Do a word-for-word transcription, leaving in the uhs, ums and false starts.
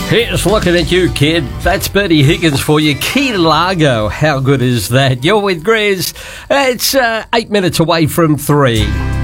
Here's looking at you, kid. That's Bertie Higgins for you. Key Largo. How good is that? You're with Grizz. It's uh, eight minutes away from three.